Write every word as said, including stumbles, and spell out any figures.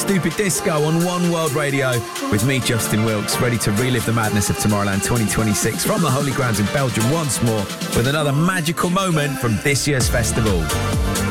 Stupid Disco on One World Radio with me, Justin Wilkes, ready to relive the madness of Tomorrowland twenty twenty-six from the Holy Grounds in Belgium once more with another magical moment from this year's festival.